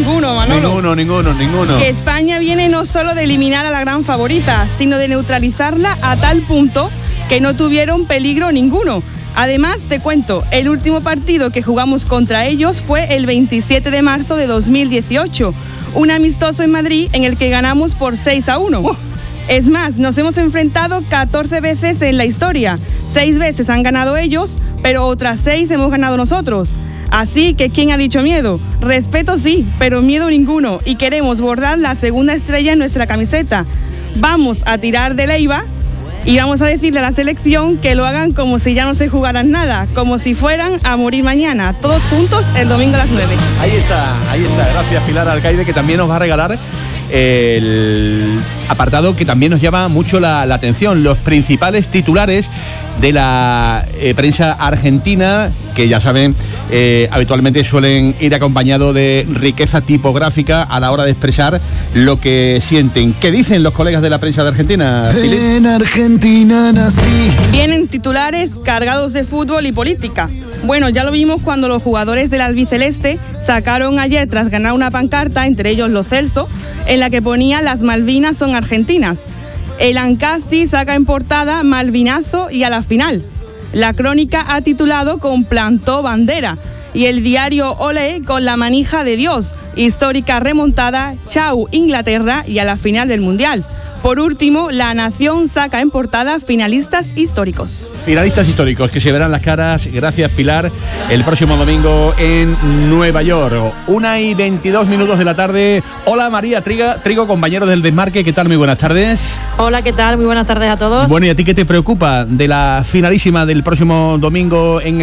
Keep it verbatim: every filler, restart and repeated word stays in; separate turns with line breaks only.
Ninguno, Manolo.
Ninguno, ninguno, ninguno.
Que España viene no solo de eliminar a la gran favorita, sino de neutralizarla a tal punto que no tuvieron peligro ninguno. Además, te cuento, el último partido que jugamos contra ellos fue el veintisiete de marzo de dos mil dieciocho, un amistoso en Madrid en el que ganamos por seis a uno. Uh. Es más, nos hemos enfrentado catorce veces en la historia. seis veces han ganado ellos, pero otras seis hemos ganado nosotros. Así que, ¿quién ha dicho miedo? Respeto sí, pero miedo ninguno, y queremos bordar la segunda estrella en nuestra camiseta. Vamos a tirar de Leiva y vamos a decirle a la selección que lo hagan como si ya no se jugaran nada, como si fueran a morir mañana, todos juntos el domingo a las nueve.
Ahí está, ahí está. Gracias, Pilar Alcaide, que también nos va a regalar el apartado que también nos llama mucho la, la atención, los principales titulares de la eh, prensa argentina, que ya saben, eh, habitualmente suelen ir acompañado de riqueza tipográfica a la hora de expresar lo que sienten. ¿Qué dicen los colegas de la prensa de Argentina, Philip?
En Argentina nací.
Vienen titulares cargados de fútbol y política. Bueno, ya lo vimos cuando los jugadores del albiceleste sacaron ayer, tras ganar una pancarta, entre ellos Lo Celso, en la que ponía "Las Malvinas son argentinas". El Ancasti saca en portada "Malvinazo y a la final". La Crónica ha titulado con "Plantó bandera", y el diario Olé con "La manija de Dios", histórica remontada, "Chau Inglaterra y a la final del Mundial". Por último, La Nación saca en portada "Finalistas históricos".
Finalistas históricos que se verán las caras, gracias Pilar, el próximo domingo en Nueva York. Una y veintidós minutos de la tarde. Hola María Triga, Trigo, compañero del Desmarque, ¿qué tal? Muy buenas tardes.
Hola, ¿qué tal? Muy buenas tardes a todos.
Bueno, ¿y a ti qué te preocupa de la finalísima del próximo domingo en